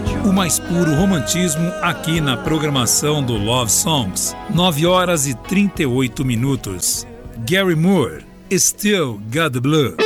O mais puro romantismo aqui na programação do Love Songs. 9 horas e 38 minutos. Gary Moore, Still Got the Blues.